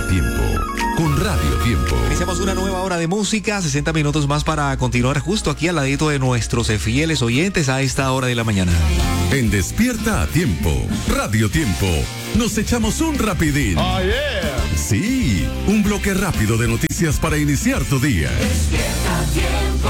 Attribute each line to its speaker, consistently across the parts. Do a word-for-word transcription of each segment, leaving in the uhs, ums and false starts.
Speaker 1: Tiempo, con Radio Tiempo.
Speaker 2: Iniciamos una nueva hora de música, sesenta minutos más para continuar justo aquí al ladito de nuestros fieles oyentes a esta hora de la mañana.
Speaker 1: En Despierta a Tiempo, Radio Tiempo, nos echamos un rapidín.
Speaker 3: Oh, yeah.
Speaker 1: Sí, un bloque rápido de noticias para iniciar tu día.
Speaker 4: Despierta a Tiempo.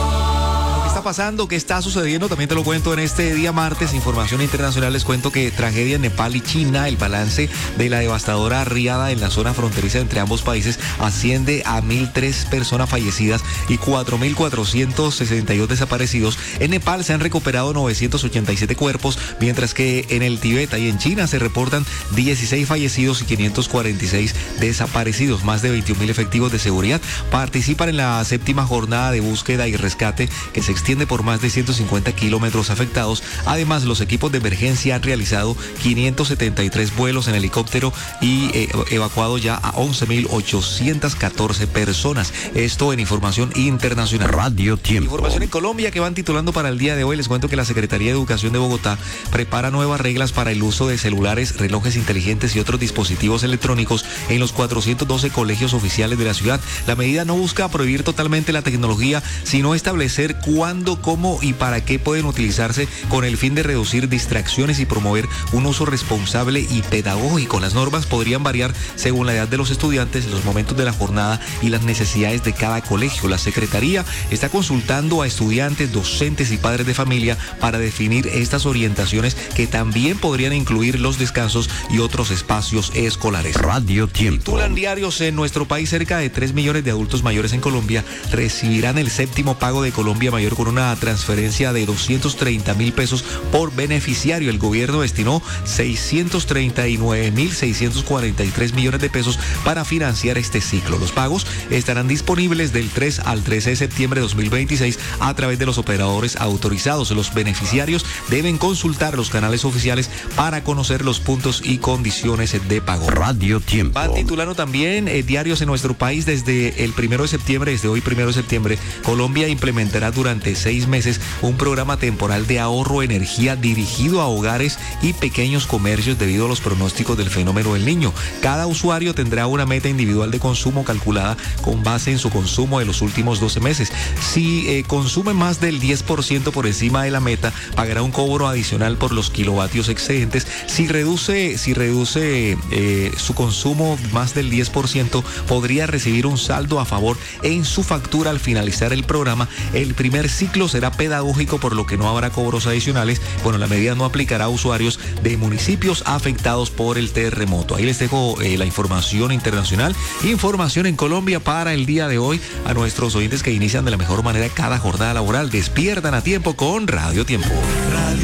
Speaker 2: Está pasando, qué está sucediendo, también te lo cuento en este día martes. Información internacional, les cuento que tragedia en Nepal y China. El balance de la devastadora riada en la zona fronteriza entre ambos países asciende a mil tres personas fallecidas y cuatro mil cuatrocientos sesenta y dos desaparecidos. En Nepal se han recuperado novecientos ochenta y siete cuerpos, mientras que en el Tíbet y en China se reportan dieciséis fallecidos y quinientos cuarenta y seis desaparecidos. Más de veintiún mil efectivos de seguridad participan en la séptima jornada de búsqueda y rescate que se extiende por más de ciento cincuenta kilómetros afectados. Además, los equipos de emergencia han realizado quinientos setenta y tres vuelos en helicóptero y eh, evacuado ya a once mil ochocientas catorce personas. Esto en información internacional.
Speaker 1: Radio Tiempo.
Speaker 2: Información en Colombia que van titulando para el día de hoy. Les cuento que la Secretaría de Educación de Bogotá prepara nuevas reglas para el uso de celulares, relojes inteligentes y otros dispositivos electrónicos en los cuatrocientos doce colegios oficiales de la ciudad. La medida no busca prohibir totalmente la tecnología, sino establecer cuándo, cómo y para qué pueden utilizarse con el fin de reducir distracciones y promover un uso responsable y pedagógico. Las normas podrían variar según la edad de los estudiantes, los momentos de la jornada y las necesidades de cada colegio. La Secretaría está consultando a estudiantes, docentes y padres de familia para definir estas orientaciones que también podrían incluir los descansos y otros espacios escolares.
Speaker 1: Radio Tiempo.
Speaker 2: Titulan diarios en nuestro país: cerca de tres millones de adultos mayores en Colombia recibirán el séptimo pago de Colombia Mayor con una transferencia de doscientos treinta mil pesos por beneficiario. El gobierno destinó seiscientos treinta y nueve mil seiscientos cuarenta y tres millones de pesos para financiar este ciclo. Los pagos estarán disponibles del tres al trece de septiembre de dos mil veintiséis a través de los operadores autorizados. Los beneficiarios deben consultar los canales oficiales para conocer los puntos y condiciones de pago.
Speaker 1: Radio Tiempo.
Speaker 2: Van titulando también eh, diarios en nuestro país desde el primero de septiembre, desde hoy primero de septiembre, Colombia implementará durante seis meses un programa temporal de ahorro de energía dirigido a hogares y pequeños comercios debido a los pronósticos del fenómeno del Niño. Cada usuario tendrá una meta individual de consumo calculada con base en su consumo de los últimos doce meses. Si eh, consume más del diez por ciento por encima de la meta, pagará un cobro adicional por los kilovatios excedentes. Si reduce, si reduce eh, su consumo más del diez por ciento, podría recibir un saldo a favor en su factura al finalizar el programa. El primer ciclo será pedagógico, por lo que no habrá cobros adicionales. Bueno, la medida no aplicará a usuarios de municipios afectados por el terremoto. Ahí les dejo eh, la información internacional, información en Colombia para el día de hoy a nuestros oyentes que inician de la mejor manera cada jornada laboral. Despiertan a tiempo con Radio Tiempo. Radio